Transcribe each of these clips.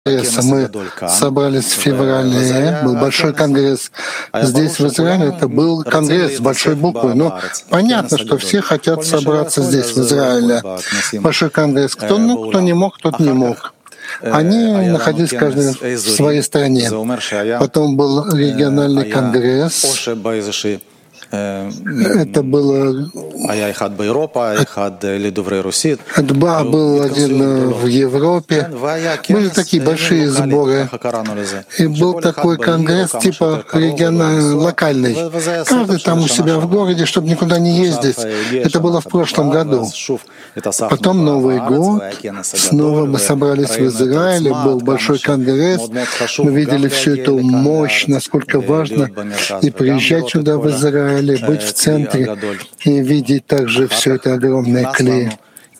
конгресса. Мы собрались в феврале, был большой конгресс. Здесь, в Израиле, это был конгресс с большой буквы. Но понятно, что все хотят собраться здесь, в Израиле. Большой конгресс. Кто мог, кто не мог, тот не мог. Они находились каждый в своей стране. Потом был региональный конгресс. Это было... Два был один в Европе. Были такие большие сборы. И был такой конгресс типа региональный, локальный. Каждый там у себя в городе, чтобы никуда не ездить. Это было в прошлом году. Потом Новый год. Снова мы собрались в Израиле. Был большой конгресс. Мы видели всю эту мощь, насколько важно и приезжать сюда, в Израиль, быть в центре и видеть также все это огромное клей.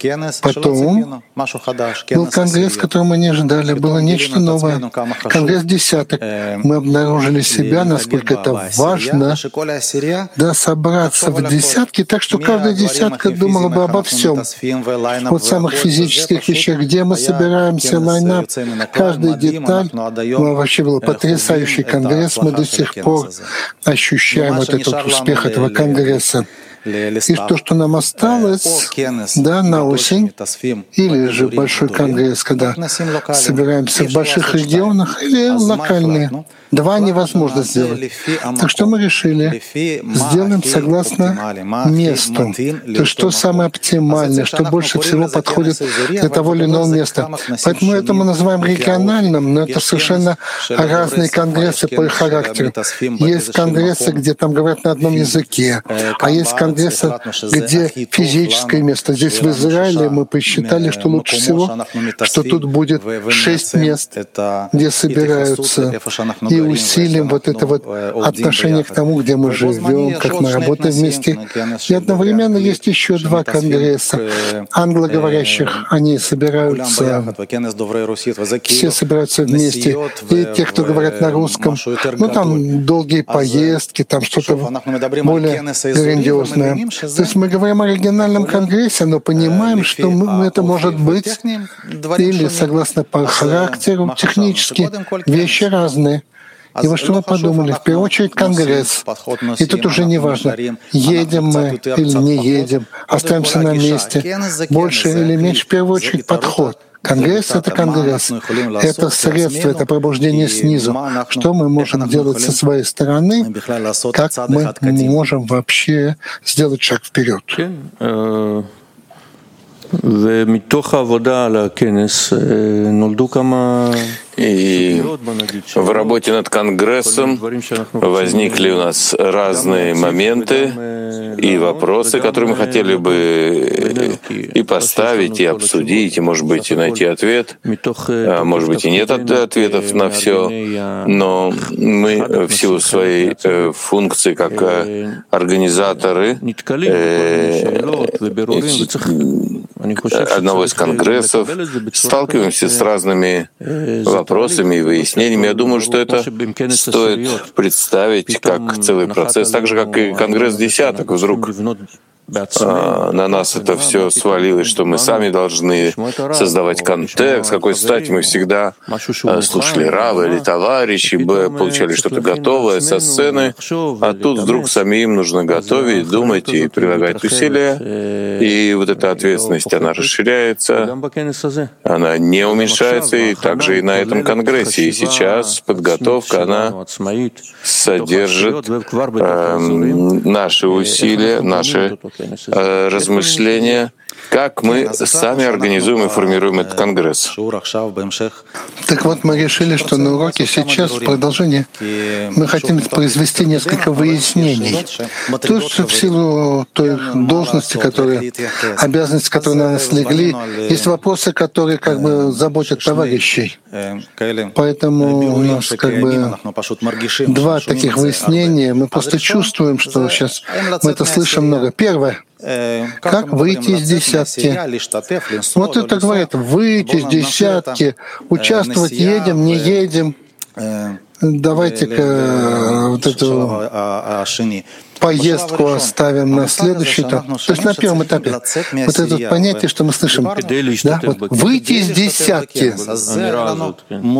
Потом был конгресс, который мы не ожидали, было нечто новое. Конгресс десяток. Мы обнаружили себя, насколько это важно, собраться в десятки, так что каждая десятка думала бы обо всем. Вот самых физических вещах, где мы собираемся, лайнап, каждая деталь. Вообще был потрясающий конгресс, мы до сих пор ощущаем вот этот успех этого конгресса. И то, что нам осталось, на осень, или же большой конгресс, когда собираемся в больших регионах, или локальные. Два невозможно сделать. Так что мы решили, сделаем согласно месту. То есть что самое оптимальное, что больше всего подходит для того или иного места. Поэтому это мы называем региональным, но это совершенно разные конгрессы по их характеру. Есть конгрессы, где там говорят на одном языке, а есть конгрессы, где физическое место. Здесь в Израиле мы посчитали, что лучше всего, что тут будет 6 мест, где собираются, и усилим вот это вот отношение к тому, где мы живем, как мы работаем вместе. И одновременно есть еще два конгресса англоговорящих. Они собираются, все собираются вместе. И те, кто говорят на русском, там долгие поездки, там что-то более грандиозное. То есть мы говорим о региональном конгрессе, но понимаем, что это может быть или согласно по характеру, технически, вещи разные. И вот что мы подумали, в первую очередь конгресс. И тут уже не важно, едем мы или не едем, останемся на месте, больше или меньше, в первую очередь подход. Конгресс — это конгресс. Это средство, это пробуждение снизу. Что мы можем делать со своей стороны, как мы можем вообще сделать шаг вперед. И в работе над Конгрессом возникли у нас разные моменты и вопросы, которые мы хотели бы и поставить, и обсудить, и, может быть, и найти ответ. Может быть, и нет ответов на все, но мы в силу своей функции как организаторы одного из конгрессов сталкиваемся с разными вопросами и выяснениями. Я думаю, что это стоит представить как целый процесс, так же, как и Конгресс десяток. Вдруг на нас это все свалилось, что мы сами должны создавать контекст. С какой стати мы всегда слушали рава или товарищей, получали что-то готовое со сцены, а тут вдруг самим нужно готовить, думать и прилагать усилия. И вот эта ответственность, она расширяется, она не уменьшается, и также и на этом конгрессе. И сейчас подготовка, она содержит наши усилия, наши размышления, как мы сами организуем и формируем этот конгресс. Так вот, мы решили, что на уроке сейчас, в продолжении, мы хотим произвести несколько выяснений. То, что в силу той должности, обязанности, которые на нас легли, есть вопросы, которые заботят товарищей. Поэтому у нас два таких выяснения. Мы просто чувствуем, что сейчас мы это слышим много. Первое. Как выйти из десятки? Вот это говорят, выйти из десятки, участвовать, едем, не едем. Давайте-ка вот эту поездку оставим на следующий этап. То есть на первом этапе вот это понятие, что мы слышим, да, вот выйти из десятки.